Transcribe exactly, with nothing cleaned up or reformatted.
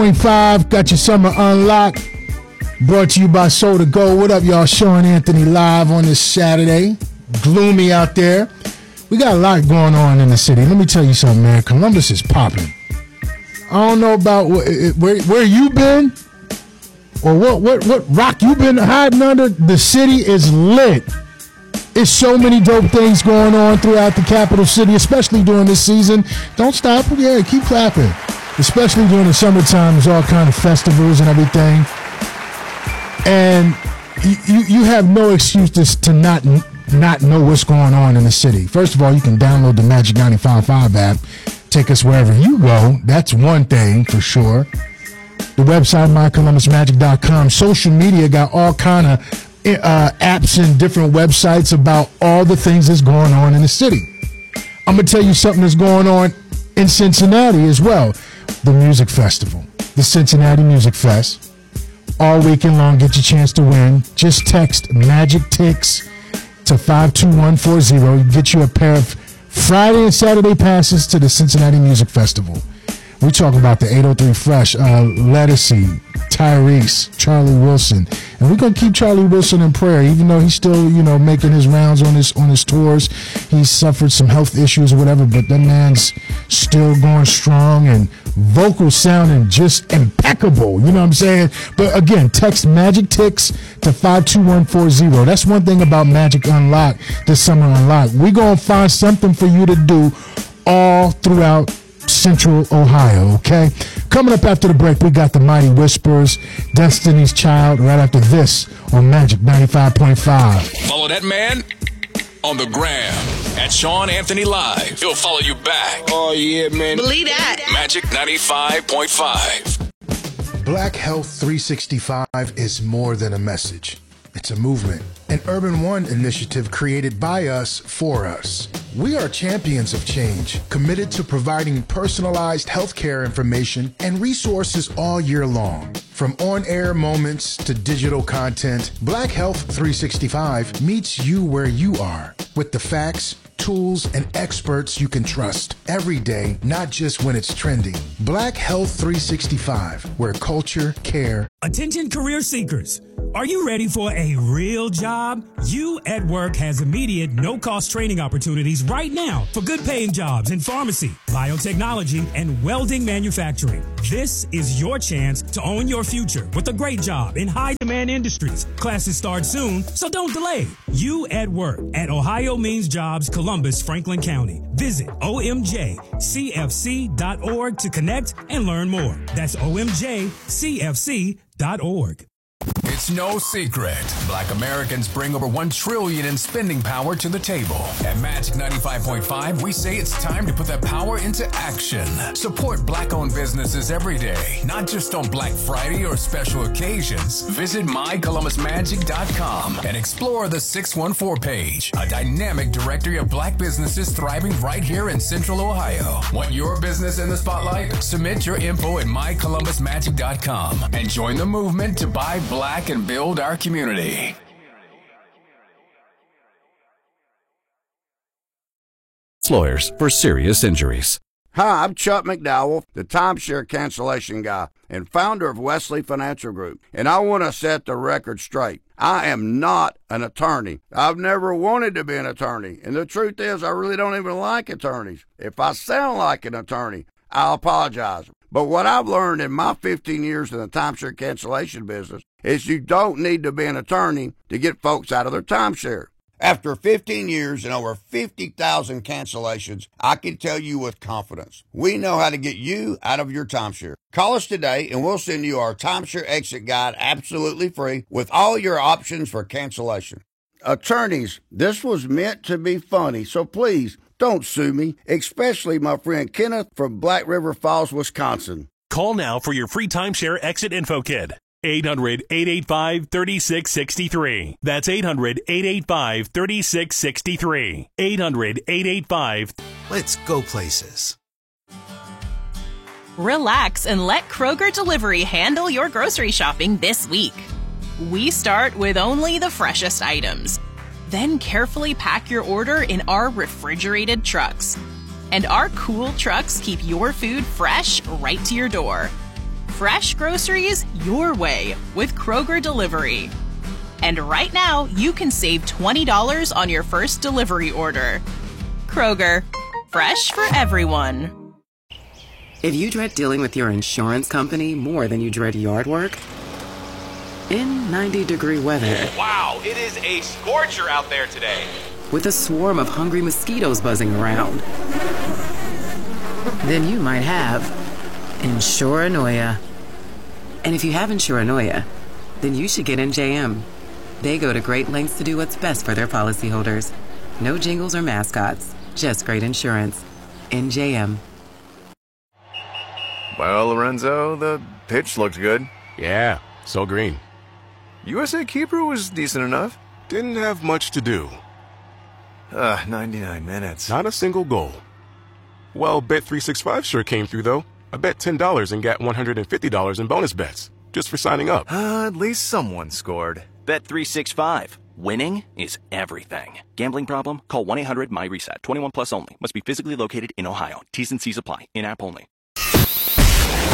point five, got your summer unlocked. Brought to you by Soda Gold. What up, y'all? Sean Anthony live on this Saturday. Gloomy out there. We got a lot going on in the city. Let me tell you something, man. Columbus is popping. I don't know about wh- where where you been or what what what rock you been hiding under. The city is lit. It's so many dope things going on throughout the capital city, especially during this season. Don't stop. Yeah, keep clapping. Especially during the summertime, there's all kind of festivals and everything. And you, you, you have no excuse to, to not not know what's going on in the city. First of all, you can download the Magic ninety-five point five app. Take us wherever you go. That's one thing for sure. The website, my columbus magic dot com. Social media got all kind of uh, apps and different websites about all the things that's going on in the city. I'm going to tell you something that's going on in Cincinnati as well. The music festival. The Cincinnati Music Fest. All weekend long, get your chance to win. Just text Magic Ticks to five two one four zero. Get you a pair of Friday and Saturday passes to the Cincinnati Music Festival. We talk about the eight oh three Fresh, uh, Lettucey, Tyrese, Charlie Wilson. And we're going to keep Charlie Wilson in prayer, even though he's still, you know, making his rounds on his on his tours. He's suffered some health issues or whatever, but that man's still going strong and vocal sounding just impeccable. You know what I'm saying? But again, text Magic Ticks to five two one four zero. That's one thing about Magic Unlocked, this summer Unlocked. We're going to find something for you to do all throughout Central Ohio, okay? Coming up after the break, we got the Mighty Whispers, Destiny's Child, right after this on Magic ninety-five point five. Follow that man on the gram at Sean Anthony Live. He'll follow you back. Oh, yeah, man. Believe that. Magic ninety-five point five. Black Health three sixty-five is more than a message. It's a movement, an Urban One initiative created by us for us. We are champions of change, committed to providing personalized healthcare information and resources all year long. From on-air moments to digital content, Black Health three sixty-five meets you where you are with the facts, tools, and experts you can trust every day, not just when it's trending. Black Health three sixty-five, where culture, care. Attention career seekers. Are you ready for a real job? You at Work has immediate no-cost training opportunities right now for good-paying jobs in pharmacy, biotechnology, and welding manufacturing. This is your chance to own your future with a great job in high-demand industries. Classes start soon, so don't delay. You at Work at Ohio Means Jobs, Columbus, Franklin County. Visit O M J C F C dot org to connect and learn more. That's O M J C F C dot org. It's no secret. Black Americans bring over one trillion dollars in spending power to the table. At Magic ninety-five point five, we say it's time to put that power into action. Support Black-owned businesses every day, not just on Black Friday or special occasions. Visit my columbus magic dot com and explore the six one four page, a dynamic directory of Black businesses thriving right here in Central Ohio. Want your business in the spotlight? Submit your info at my columbus magic dot com and join the movement to buy Black and build our community. Lawyers for serious injuries. Hi, I'm Chuck McDowell, the timeshare cancellation guy and founder of Wesley Financial Group, and I want to set the record straight. I am not an attorney. I've never wanted to be an attorney, and the truth is I really don't even like attorneys. If I sound like an attorney, I'll apologize. But what I've learned in my fifteen years in the timeshare cancellation business is you don't need to be an attorney to get folks out of their timeshare. After fifteen years and over fifty thousand cancellations, I can tell you with confidence, we know how to get you out of your timeshare. Call us today and we'll send you our timeshare exit guide absolutely free with all your options for cancellation. Attorneys, this was meant to be funny, so please don't sue me, especially my friend Kenneth from Black River Falls, Wisconsin. Call now for your free timeshare exit info kit. eight hundred, eight eight five, three six six three. That's eight hundred, eight eight five, three six six three. eight hundred, eight eight five. Let's go places. Relax and let Kroger Delivery handle your grocery shopping this week. We start with only the freshest items. Then carefully pack your order in our refrigerated trucks. And our cool trucks keep your food fresh right to your door. fresh groceries your way with Kroger Delivery. And right now, you can save twenty dollars on your first delivery order. Kroger, fresh for everyone. If you dread dealing with your insurance company more than you dread yard work, in ninety degree weather. Wow, it is a scorcher out there today. With a swarm of hungry mosquitoes buzzing around, then you might have Insuranoia. And if you have Insuranoia, then you should get N J M. They go to great lengths to do what's best for their policyholders. No jingles or mascots, just great insurance. N J M. Well, Lorenzo, the pitch looked good. Yeah, so green. U S A Keeper was decent enough. Didn't have much to do. Uh, ninety-nine minutes. Not a single goal. Well, Bet three sixty-five sure came through, though. I bet ten dollars and got one hundred fifty dollars in bonus bets, just for signing up. Uh, at least someone scored. Bet three sixty-five. Winning is everything. Gambling problem? Call one eight hundred M Y RESET. twenty-one plus only. Must be physically located in Ohio. T's and C's apply. In-app only.